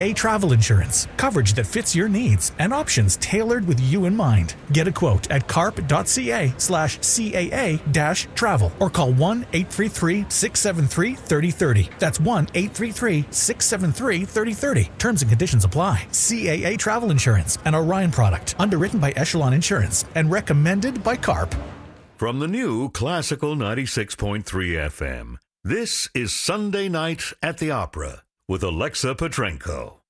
CAA Travel Insurance. Coverage that fits your needs and options tailored with you in mind. Get a quote at carp.ca/CAA-travel or call 1-833-673-3030. That's 1-833-673-3030. Terms and conditions apply. CAA Travel Insurance, an Orion product, underwritten by Echelon Insurance and recommended by CARP. From the new Classical 96.3 FM, this is Sunday Night at the Opera with Alexa Petrenko.